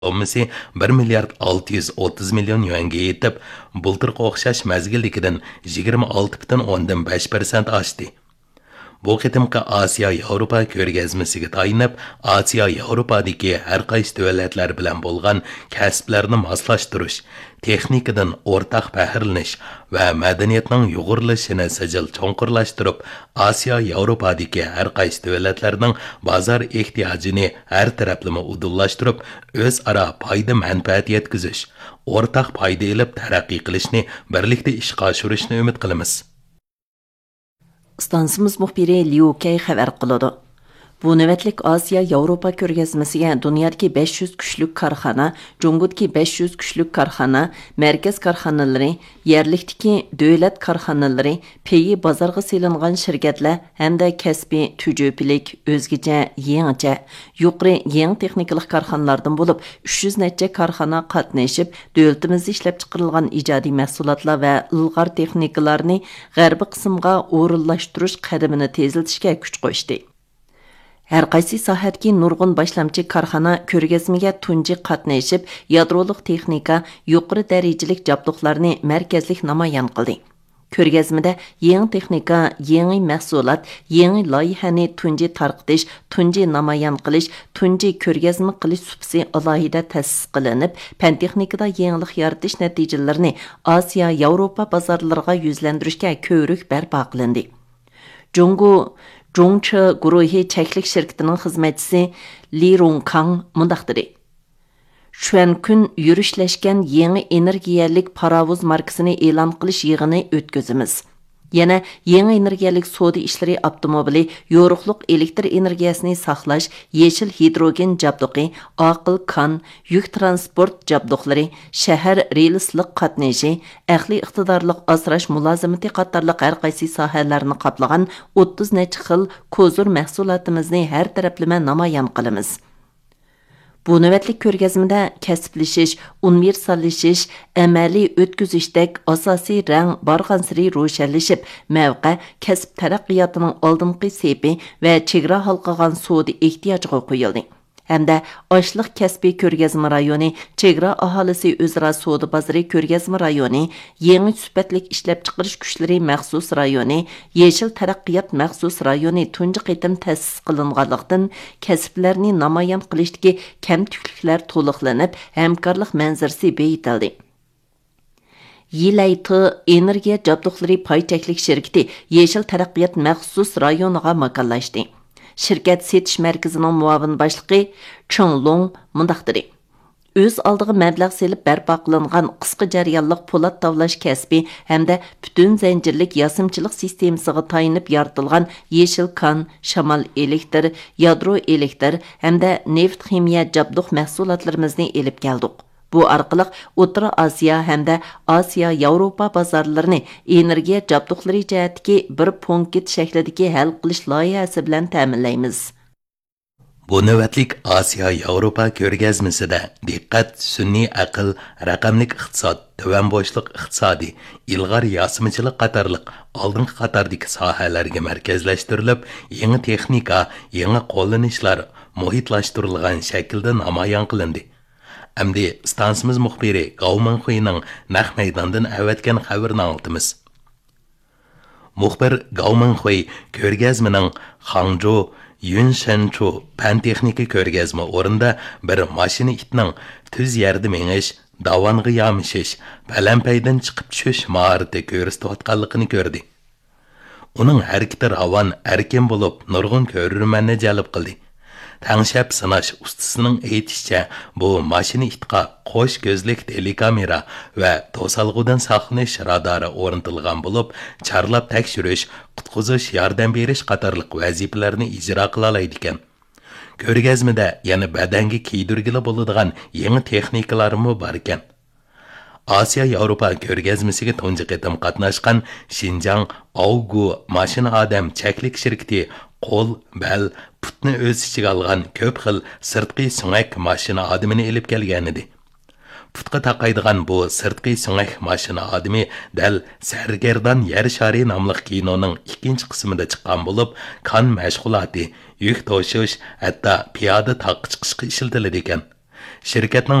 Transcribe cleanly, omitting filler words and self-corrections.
sommasi 1 milliard 630 million yuanga yetib, bultirqa o'xshash mazgildikidan 26,5% oshdi. Bu qitimqi Asiya-Yevropa ko'rgazmasiga tayinib, Asiya-Yevropadagi har qaysi davlatlar bilan bo'lgan kasblarni moslashtirish, texnikadan o'rtaq faxrlanish va madaniyatning yuqorilishini sijil cho'nqurlashtirib, Asiya-Yevropadagi har qaysi davlatlarning bozor ehtiyojini har taraflama udullashtirib, o'zaro foyda manfaat yetkazish, o'rtaq foyda olib taraqqiy qilishni, birlikda ishga oshirishni umid qilamiz. Stansımız muhbiri Liu Kei xabar qiladi. Bu navbatlik Asiya Yevropa ko'rgazmasiga dunyodagi 500 kuchlik korxona, Jungudagi 500 kuchlik korxona, markaz korxonalari, yerlikdagi davlat korxonalari, peyi bozorga selingan shirkatlar hamda kasbiy tujupilik, o'zgacha, yangicha, yuqori yangi texnikalik korxonalardan bo'lib 300 necha korxona qatnashib, davlatimizda ishlab chiqarilgan ijodiy mahsulotlar va ilg'or texnikalarni g'arbiy qismga o'rinlashtirish qadamini tezlatishga kuch qo'shdi. Her qaysi sohadagi nurg'un boshlamchi korxona ko'rgazmaga tunji qatnashib, yadroliq texnika, yuqori darajalik jabduqlarni markazlik namoyon qildi. Ko'rgazmada yangi texnika, yangi mahsulot, yangi loyihani tunji tarqitish, tunji namoyon qilish, tunji ko'rgazma qilish supsi alohida ta'sis qilinib, fan texnikada yangilik yaratish natijalarini Osiyo, Yevropa bozorlariga yuzlantirishga ko'rik barpo qilindi. Zhongche guruhi çeklik şirketinin xizmetçisi Li Rongkang mundaq dedi. Şuan kun yürüşleşken yeni energiyalik paravuz markasını e'lon qilish yig'ini o'tkazamiz. Yana yangi energiyalik soda ishlari avtomobili, yo'riqliq elektr energiyasini saqlash, yeshil hidrogen jabduqi, aql kan, yuk transport jabduqlari, shahar relsliq qatnashi, ahli iqtidorliq asrash mulozimati qatorliq har qaysi sohalarni qoplagan 30 necha xil kozur mahsulotimizni har taraflama namoyon qilamiz. Bu navbatlik ko'rgazmada kasblashish, universallashish, amaliy o'tkazishdek asosiy rang barg'ansiri ro'shanlashib, mavqa kasb taraqqiyotining oldingi sepi va chegara halqagan so'di ehtiyojiga qo'yildi. Hamda oshliq kasbiy ko'rgazma rayoni, chegara aholisi o'zaro so'da bozori ko'rgazma rayoni, yangi sifatlik ishlab chiqarish kuchlari maxsus rayoni, yeshil taraqqiyot maxsus rayoni tunji qitim ta'sis qilinganlikdan kasblarni namoyon qilishdagi kamtukliklar to'liqlanib, hamkorlik manzarasi beyitildi. Yilaytı energiya jabduqlari paychaklik shirkati yeshil taraqqiyot maxsus rayoniga makonlashdi. Şirket setiş merkezinin muavin başlığı Cheng Long mundaq dedi. Öz aldığı məbləğ selib bərpa qılınğan qısqa jarayonliq po'lat tavlash kasbi hamda bütün zincirlik yasimchilik sistemasiga tayinib yaratilgan yeshil kan, shamol elektr, yadro elektr hamda neft ximiya jabduq mahsulotlarimizni elib keldik. Bu orqali O'rta Osiyo hamda Osiyo Yevropa bozorlarini energiya jabduqlari jihatdagi bir punkt shaklidagi hal qilish loyihasi bilan ta'minlaymiz. Bu navbatlik Osiyo Yevropa ko'rgazmasida diqqat sun'iy aql, raqamlik iqtisod, tuvan bo'shliq iqtisodi, ilg'or yosimchilik qatorliq oldingi qatordagi sohalarga markazlashtirilib, yangi texnika, yangi qo'llanishlar muhitlashtirilgan shaklda namoyon qilindi. Әмді stansimiz muxbiri Gao Menghuining naq maydondan avatgan xabarini anlatamiz. Muxbir Gao Menghui ko'rgazmaning Hangzhou Yunshanchu pan texnika ko'rgazma o'rinda bir mashina itning tuz yerda mengish, davonga yomishish, balandpaydan chiqib tushish mahorati ko'rsatayotganligini ko'rdi. Uning harakati ravon, erkin bo'lib, nurg'un ko'rurmanni jalb qildi. Tangshab sinash ustasının aytishicha, bu mashina itqa qo'sh ko'zlik telekamera va to'salg'udan saqlanish radari o'rnatilgan bo'lib, charlab tekshirish, qutqizish, yordam berish qatorliq vazifalarni ijro qila oladi ekan. Ko'rgazmada yana badanga kiydirgili bo'ladigan yangi texnikalarmi bor ekan. Osiyo Yevropa ko'rgazmasiga tunji qitim qatnashgan Xinjiang Augu mashina odam chaklik shirkati qo'l, bel, putni o'z ichiga olgan ko'p xil sirtqi so'ngak mashina odamini elib kelgan edi. Putqa taqaydigan bu sirtqi so'ngak mashina odami dal Sargerdan yer shari nomli kinoning ikkinchi qismida chiqqan bo'lib, kan mashg'uloti, yuk toshish, hatto piyoda taqqa chiqishga ishlatiladi ekan. şirketning